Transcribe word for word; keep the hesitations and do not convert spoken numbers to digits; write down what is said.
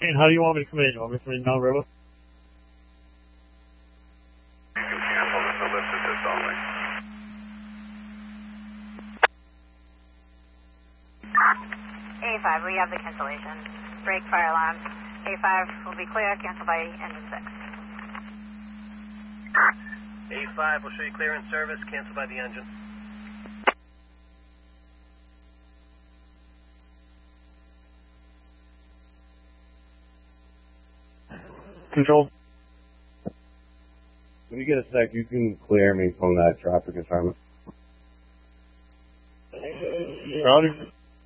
Shane, how do you want me to come in? You want me to come in now, River? Cancel this illicit this only. A five, we have the cancellation. Brake fire alarm. A five will be clear, cancel by engine six. A five will show you clear in service, cancel by the engine. Control. When you get a sec, you can clear me from that traffic assignment. Rowdy.